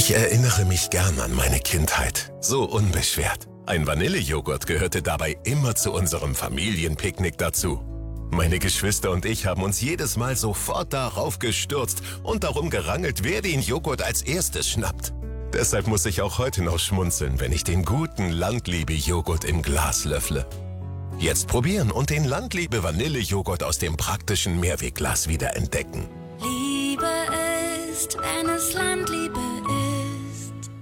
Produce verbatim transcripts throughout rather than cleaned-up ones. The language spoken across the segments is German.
Ich erinnere mich gern an meine Kindheit. So unbeschwert. Ein Vanillejoghurt gehörte dabei immer zu unserem Familienpicknick dazu. Meine Geschwister und ich haben uns jedes Mal sofort darauf gestürzt und darum gerangelt, wer den Joghurt als erstes schnappt. Deshalb muss ich auch heute noch schmunzeln, wenn ich den guten Landliebe-Joghurt im Glas löffle. Jetzt probieren und den Landliebe-Vanillejoghurt aus dem praktischen Mehrwegglas wieder entdecken. Liebe ist, wenn es Landliebe ist.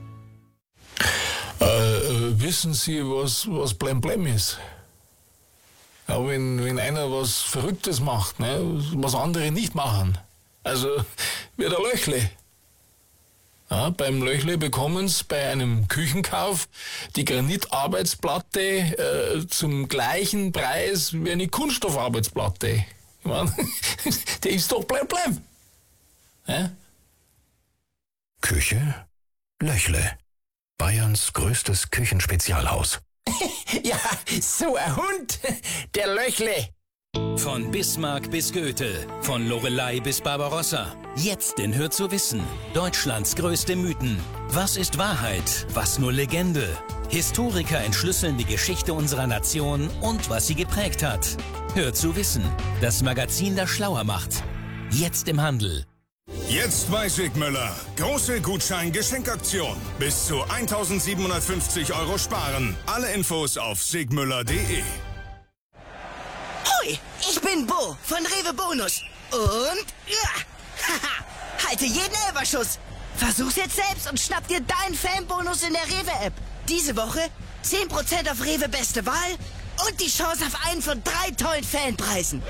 Äh, wissen Sie, was, was Blemblem ist? Ja, wenn, wenn einer was Verrücktes macht, ne, was andere nicht machen. Also, wie der Löchle. Ja, beim Löchle bekommen Sie bei einem Küchenkauf die Granitarbeitsplatte äh, zum gleichen Preis wie eine Kunststoffarbeitsplatte. Ich mein, der ist doch Blemblem. Ja? Küche? Löchle. Bayerns größtes Küchenspezialhaus. Ja, so ein Hund, der Löchle. Von Bismarck bis Goethe, von Loreley bis Barbarossa. Jetzt in Hör zu wissen. Deutschlands größte Mythen. Was ist Wahrheit? Was nur Legende? Historiker entschlüsseln die Geschichte unserer Nation und was sie geprägt hat. Hör zu wissen. Das Magazin, das schlauer macht. Jetzt im Handel. Jetzt bei Sigmüller. Große Gutschein-Geschenkaktion. Bis zu eintausendsiebenhundertfünfzig Euro sparen. Alle Infos auf sigmüller punkt de. Hoi, ich bin Bo von Rewe Bonus. Und ja, haha, halte jeden Elferschuss. Versuch's jetzt selbst und schnapp dir deinen Fanbonus in der Rewe-App. Diese Woche zehn Prozent auf Rewe Beste Wahl und die Chance auf einen von drei tollen Fanpreisen.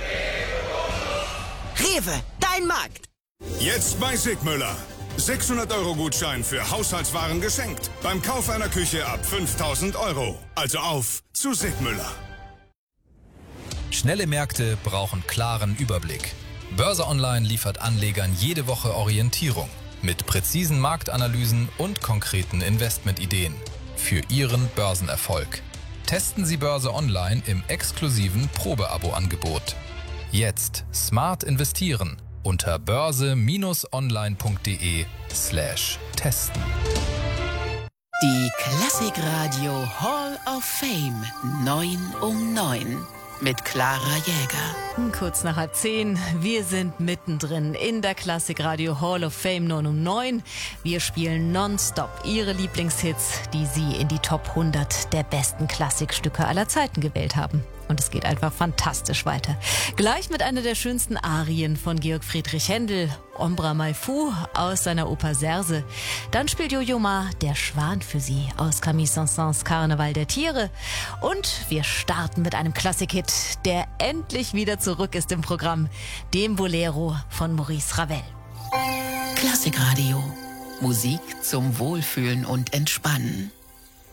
Rewe, dein Markt. Jetzt bei Sigmüller. sechshundert Euro Gutschein für Haushaltswaren geschenkt. Beim Kauf einer Küche ab fünftausend Euro. Also auf zu Sigmüller. Schnelle Märkte brauchen klaren Überblick. Börse Online liefert Anlegern jede Woche Orientierung mit präzisen Marktanalysen und konkreten Investmentideen für Ihren Börsenerfolg. Testen Sie Börse Online im exklusiven Probeabo-Angebot. Jetzt smart investieren unter börse-online.de slash testen. Die Klassikradio Hall of Fame neun um neun mit Clara Jäger. Kurz nach halb zehn, wir sind mittendrin in der Klassikradio Hall of Fame neun um neun. Wir spielen nonstop Ihre Lieblingshits, die Sie in die Top hundert der besten Klassikstücke aller Zeiten gewählt haben. Und es geht einfach fantastisch weiter. Gleich mit einer der schönsten Arien von Georg Friedrich Händel, Ombra Mai Fu aus seiner Oper Serse. Dann spielt Yo-Yo Ma Der Schwan für Sie aus Camille Saint-Saëns Karneval der Tiere. Und wir starten mit einem Klassikhit, der endlich wieder zurück ist im Programm, dem Bolero von Maurice Ravel. Klassikradio. Musik zum Wohlfühlen und Entspannen.